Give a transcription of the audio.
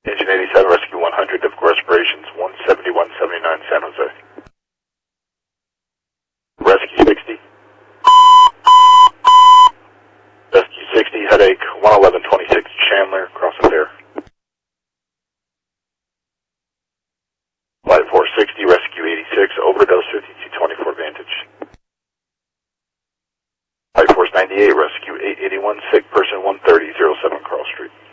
Engine 87, Rescue 100, difficult respirations, 17179 San Jose. Rescue 60. Rescue 60, headache, 11126 Chandler, crossing there. Flight 460, Rescue 86, overdose 5224 Vantage. Flight Force 98, Rescue 881, sick person 130, 07 Carl Street.